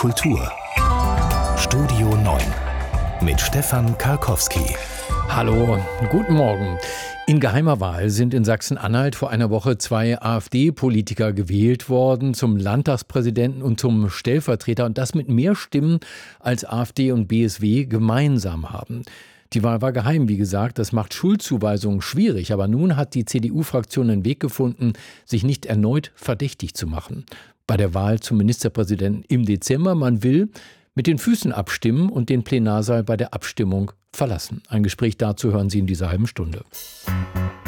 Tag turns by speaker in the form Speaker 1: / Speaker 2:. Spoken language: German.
Speaker 1: Kultur. Studio 9 mit Stefan Karkowski.
Speaker 2: Hallo, guten Morgen. In geheimer Wahl sind in Sachsen-Anhalt vor einer Woche 2 AfD-Politiker gewählt worden zum Landtagspräsidenten und zum Stellvertreter, und das mit mehr Stimmen als AfD und BSW gemeinsam haben. Die Wahl war geheim, wie gesagt, das macht Schuldzuweisungen schwierig, aber nun hat die CDU-Fraktion einen Weg gefunden, sich nicht erneut verdächtig zu machen. Bei der Wahl zum Ministerpräsidenten im Dezember, man will mit den Füßen abstimmen und den Plenarsaal bei der Abstimmung verlassen. Ein Gespräch dazu hören Sie in dieser halben Stunde.